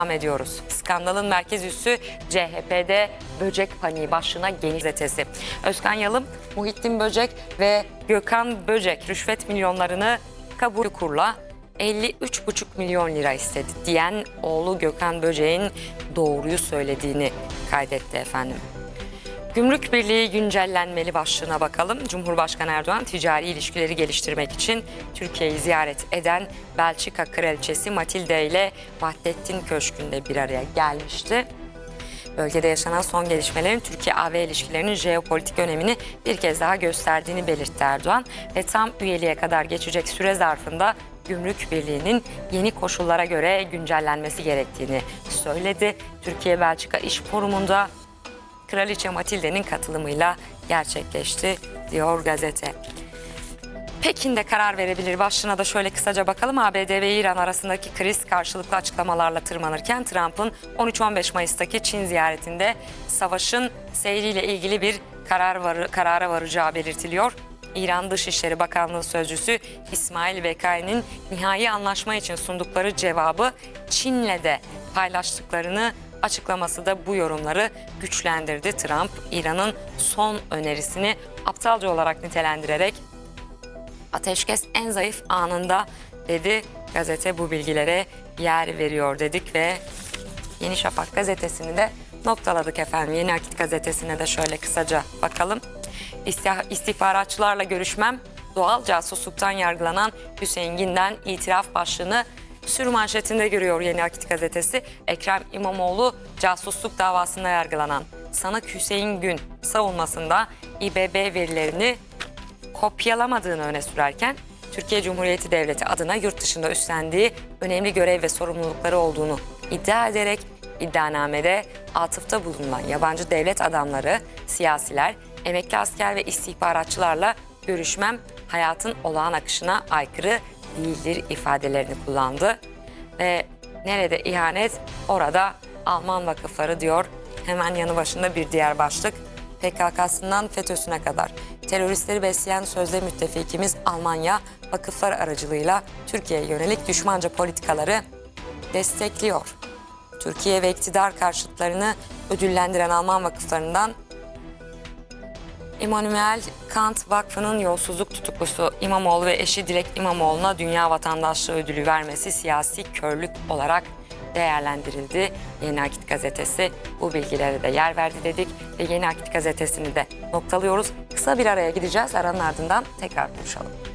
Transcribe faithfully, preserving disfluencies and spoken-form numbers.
ediyoruz. Skandalın merkez üssü C H P'de böcek paniği başlığına geniş gazetesi. Özkan Yalım, Muhittin Böcek ve Gökhan Böcek rüşvet milyonlarını kabul kurla elli üç buçuk milyon lira istedi diyen oğlu Gökhan Böcek'in doğruyu söylediğini kaydetti efendim. Gümrük Birliği güncellenmeli başlığına bakalım. Cumhurbaşkanı Erdoğan ticari ilişkileri geliştirmek için Türkiye'yi ziyaret eden Belçika Kraliçesi Matilde ile Vahdettin Köşkü'nde bir araya gelmişti. Bölgede yaşanan son gelişmelerin Türkiye-A B ilişkilerinin jeopolitik önemini bir kez daha gösterdiğini belirtti Erdoğan ve tam üyeliğe kadar geçecek süre zarfında Gümrük Birliği'nin yeni koşullara göre güncellenmesi gerektiğini söyledi. Türkiye-Belçika İş Forumu'nda Kraliçe Matilde'nin katılımıyla gerçekleşti diyor gazete. Pekin'de karar verebilir başlığına da şöyle kısaca bakalım. A B D ve İran arasındaki kriz karşılıklı açıklamalarla tırmanırken Trump'ın on üç on beş Mayıs'taki Çin ziyaretinde savaşın seyriyle ilgili bir karar var, karara varacağı belirtiliyor. İran Dışişleri Bakanlığı Sözcüsü İsmail Bekai'nin nihai anlaşma için sundukları cevabı Çin'le de paylaştıklarını açıklaması da bu yorumları güçlendirdi. Trump, İran'ın son önerisini aptalca olarak nitelendirerek ateşkes en zayıf anında dedi. Gazete bu bilgilere yer veriyor dedik ve Yeni Şafak gazetesini de noktaladık efendim. Yeni Akit gazetesine de şöyle kısaca bakalım. İstihbaratçılarla görüşmem, doğal casusluktan yargılanan Hüseyin Günden itiraf başlığını sürmanşetinde görüyor Yeni Akit gazetesi. Ekrem İmamoğlu casusluk davasında yargılanan sanık Hüseyin Gün savunmasında İ B B verilerini kopyalamadığını öne sürerken Türkiye Cumhuriyeti Devleti adına yurt dışında üstlendiği önemli görev ve sorumlulukları olduğunu iddia ederek iddianamede atıfta bulunan yabancı devlet adamları, siyasiler, emekli asker ve istihbaratçılarla görüşmem hayatın olağan akışına aykırı değildir ifadelerini kullandı. Ve nerede ihanet orada Alman vakıfları diyor. Hemen yanı başında bir diğer başlık. P K K'sından FETÖ'süne kadar teröristleri besleyen sözde müttefikimiz Almanya vakıflar aracılığıyla Türkiye'ye yönelik düşmanca politikaları destekliyor. Türkiye ve iktidar karşıtlarını ödüllendiren Alman vakıflarından Immanuel Kant Vakfı'nın yolsuzluk tutuklusu İmamoğlu ve eşi Dilek İmamoğlu'na dünya vatandaşlığı ödülü vermesi siyasi körlük olarak değerlendirildi. Yeni Akit gazetesi bu bilgilere de yer verdi dedik ve Yeni Akit gazetesini de noktalıyoruz. Kısa bir araya gideceğiz. Aranın ardından tekrar buluşalım.